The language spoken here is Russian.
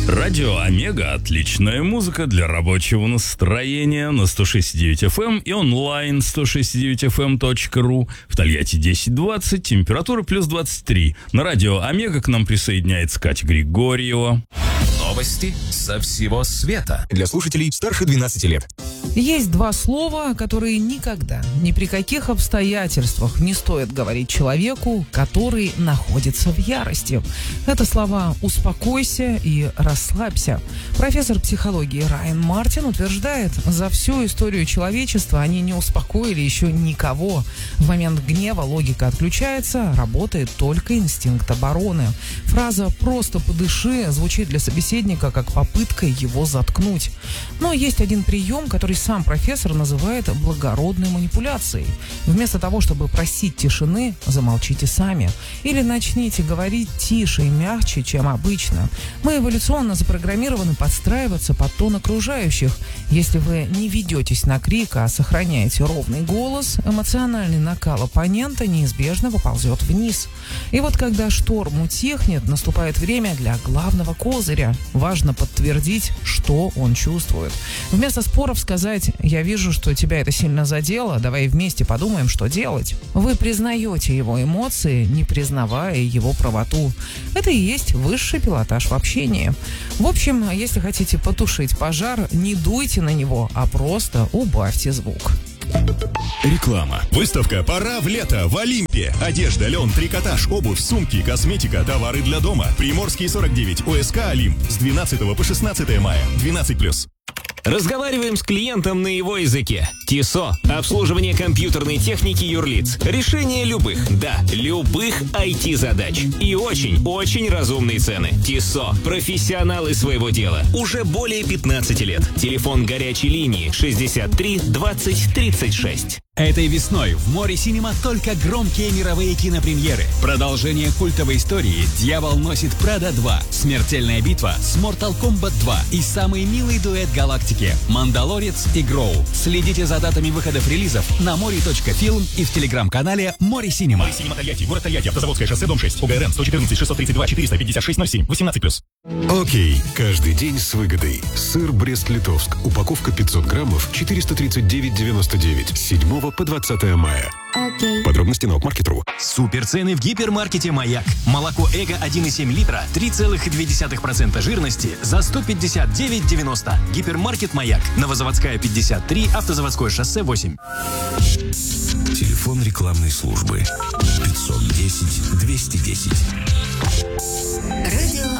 Радио Омега – отличная музыка для рабочего настроения на 106.9 FM и онлайн 106.9fm.ru. В Тольятти 10-20, температура плюс 23. На радио Омега к нам присоединяется Катя Григорьева. Новости со всего света. Для слушателей старше 12 лет. Есть два слова, которые никогда, ни при каких обстоятельствах не стоит говорить человеку, который находится в ярости. Это слова «успокойся» и «расслабься». Профессор психологии Райан Мартин утверждает, за всю историю человечества они не успокоили еще никого. В момент гнева логика отключается, работает только инстинкт обороны. Фраза «просто подыши» звучит для собеседника как попытка его заткнуть. Но есть один прием, который сам профессор называет благородной манипуляцией. Вместо того, чтобы просить тишины, замолчите сами. Или начните говорить тише и мягче, чем обычно. Мы эволюционно запрограммированы подстраиваться под тон окружающих. Если вы не ведетесь на крик, а сохраняете ровный голос, эмоциональный накал оппонента неизбежно поползет вниз. И вот когда шторм утихнет, наступает время для главного козыря. Важно подтвердить, что он чувствует. Вместо споров сказать: «Я вижу, что тебя это сильно задело, давай вместе подумаем, что делать». Вы признаете его эмоции, не признавая его правоту. Это и есть высший пилотаж в общении. В общем, если хотите потушить пожар, не дуйте на него, а просто убавьте звук. Реклама. Выставка «Пора в лето» в Олимпе. Одежда, лен, трикотаж, обувь, сумки, косметика, товары для дома. Приморский 49, ОСК «Олимп». С 12 по 16 мая. 12+. Разговариваем с клиентом на его языке. ТИСО. Обслуживание компьютерной техники юрлиц. Решение любых, да, любых IT-задач. И очень разумные цены. ТИСО. Профессионалы своего дела. Уже более 15 лет. Телефон горячей линии 63 20 36. Этой весной в Море Синема только громкие мировые кинопремьеры. Продолжение культовой истории «Дьявол носит Прада 2», «Смертельная битва» с Mortal Kombat 2 и самый милый дуэт галактики «Мандалорец» и «Гроу». Следите за датами выходов релизов на море.фильм и в телеграм-канале Море Синема. Море Синема Тольятти, город Тольятти, Автозаводское шоссе, дом 6, ОГРН 114 632 456 07, 18+. Окей. Каждый день с выгодой. Сыр Брест-Литовск. Упаковка 500 граммов, 439,99. С 7 по 20 мая. Окей. Подробности на Опмаркет.ру. Суперцены в гипермаркете «Маяк». Молоко «Эго» 1,7 литра, 3,2% жирности за 159,90. Гипермаркет «Маяк». Новозаводская 53, Автозаводское шоссе 8. Телефон рекламной службы 510 210. Радио